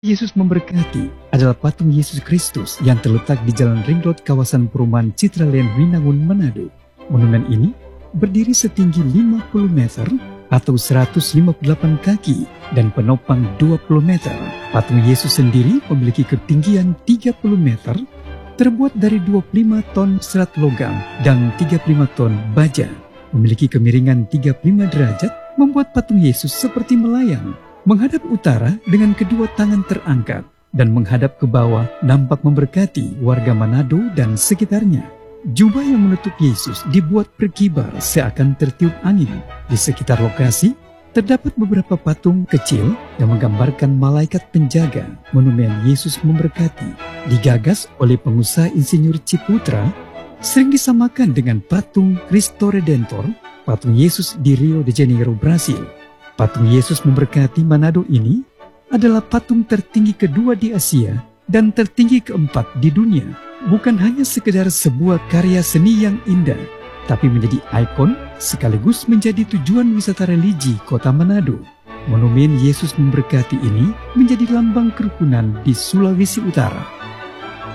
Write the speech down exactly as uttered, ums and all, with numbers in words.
Yesus memberkati adalah patung Yesus Kristus yang terletak di Jalan Ring Road kawasan perumahan Citraland, Winangun, Manado. Monumen ini berdiri setinggi lima puluh meter atau seratus lima puluh delapan kaki dan penopang dua puluh meter. Patung Yesus sendiri memiliki ketinggian tiga puluh meter, terbuat dari dua puluh lima ton serat logam dan tiga puluh lima ton baja. Memiliki kemiringan tiga puluh lima derajat, membuat patung Yesus seperti melayang. Menghadap utara dengan kedua tangan terangkat dan menghadap ke bawah nampak memberkati warga Manado dan sekitarnya. Jubah yang menutup Yesus dibuat berkibar seakan tertiup angin. Di sekitar lokasi terdapat beberapa patung kecil yang menggambarkan malaikat penjaga. Monumen Yesus memberkati digagas oleh pengusaha insinyur Ciputra, sering disamakan dengan patung Cristo Redentor, patung Yesus di Rio de Janeiro, Brasil. Patung Yesus memberkati Manado ini adalah patung tertinggi kedua di Asia dan tertinggi keempat di dunia. Bukan hanya sekedar sebuah karya seni yang indah, tapi menjadi ikon sekaligus menjadi tujuan wisata religi kota Manado. Monumen Yesus memberkati ini menjadi lambang kerukunan di Sulawesi Utara.